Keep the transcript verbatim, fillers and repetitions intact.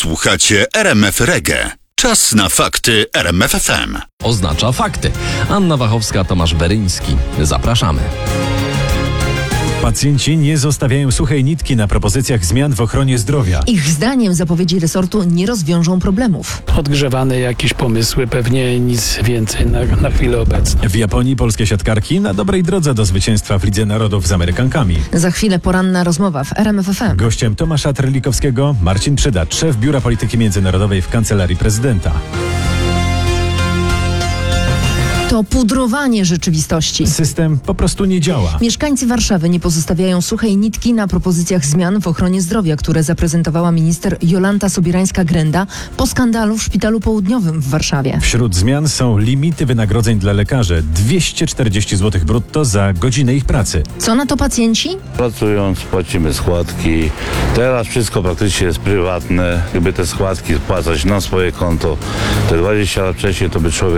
Słuchacie R M F Reggae. Czas na fakty R M F F M. Oznacza fakty. Anna Wachowska, Tomasz Beryński. Zapraszamy. Pacjenci nie zostawiają suchej nitki na propozycjach zmian w ochronie zdrowia. Ich zdaniem zapowiedzi resortu nie rozwiążą problemów. Odgrzewane jakieś pomysły, pewnie nic więcej na, na chwilę obecną. W Japonii polskie siatkarki na dobrej drodze do zwycięstwa w Lidze Narodów z Amerykankami. Za chwilę poranna rozmowa w R M F F M. Gościem Tomasza Terlikowskiego Marcin Przydacz, szef Biura Polityki Międzynarodowej w Kancelarii Prezydenta. To pudrowanie rzeczywistości. System po prostu nie działa. Mieszkańcy Warszawy nie pozostawiają suchej nitki na propozycjach zmian w ochronie zdrowia, które zaprezentowała minister Jolanta Sobierańska-Grenda po skandalu w Szpitalu Południowym w Warszawie. Wśród zmian są limity wynagrodzeń dla lekarzy. dwieście czterdzieści złotych brutto za godzinę ich pracy. Co na to pacjenci? Pracując płacimy składki. Teraz wszystko praktycznie jest prywatne. Gdyby te składki wpłacać na swoje konto, te dwadzieścia lat wcześniej to by człowiek